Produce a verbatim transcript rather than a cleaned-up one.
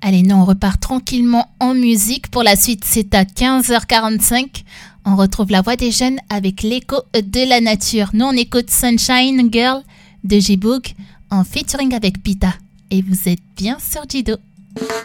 Allez, nous on repart tranquillement en musique. Pour la suite, c'est à quinze heures quarante-cinq. On retrouve la voix des jeunes avec l'écho de la nature. Nous on écoute Sunshine Girl de J-Boog en featuring avec Pita. Et vous êtes bien sur Jido.